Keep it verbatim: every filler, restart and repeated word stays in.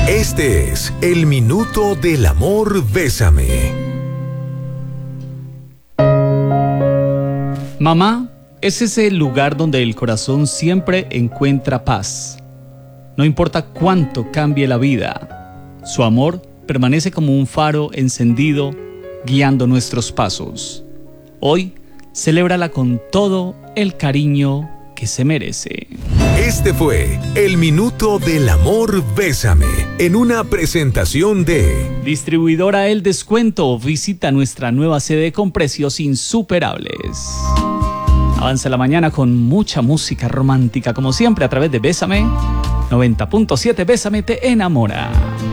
Este es el Minuto del Amor Bésame. Mamá es ese lugar donde el corazón siempre encuentra paz. No importa cuánto cambie la vida, su amor permanece como un faro encendido, guiando nuestros pasos. Hoy, celébrala con todo el cariño que se merece. Este fue el Minuto del Amor Bésame, en una presentación de Distribuidora El Descuento. Visita nuestra nueva sede con precios insuperables. Avanza la mañana con mucha música romántica, como siempre, a través de Bésame noventa punto siete. Bésame te enamora.